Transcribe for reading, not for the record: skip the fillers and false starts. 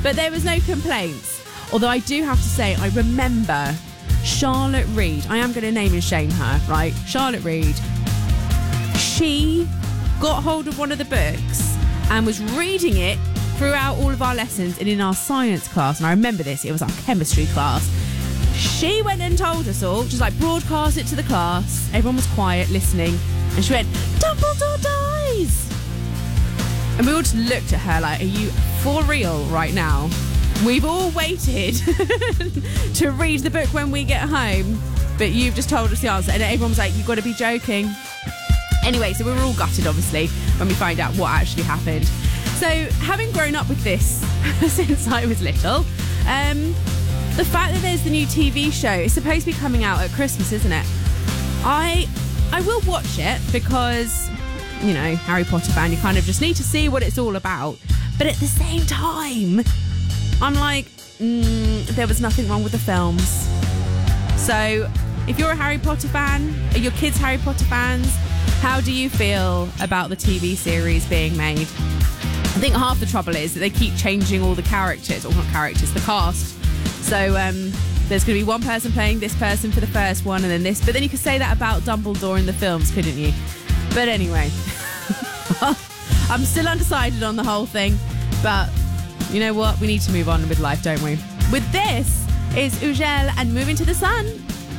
But there was no complaints. Although I do have to say, I remember Charlotte Reed. I am going to name and shame her, right? Charlotte Reed. She got hold of one of the books and was reading it throughout all of our lessons and in our science class. And I remember this, it was our chemistry class. She went and told us all, just like broadcast it to the class. Everyone was quiet, listening. And she went, Dumbledore dies! And we all just looked at her like, are you for real right now? We've all waited to read the book when we get home, but you've just told us the answer. And everyone was like, you've got to be joking. Anyway, so we were all gutted, obviously, when we find out what actually happened. So, having grown up with this since I was little, the fact that there's the new TV show, it's supposed to be coming out at Christmas, isn't it? I will watch it because, you know, Harry Potter fan, you kind of just need to see what it's all about. But at the same time, I'm like, there was nothing wrong with the films. So, if you're a Harry Potter fan, are your kids Harry Potter fans? How do you feel about the TV series being made? I think half the trouble is that they keep changing all the characters, or not characters, the cast. So there's going to be one person playing this person for the first one and then this. But then you could say that about Dumbledore in the films, couldn't you? But anyway, I'm still undecided on the whole thing. But you know what? We need to move on with life, don't we? With this is Ugel and Moving to the Sun.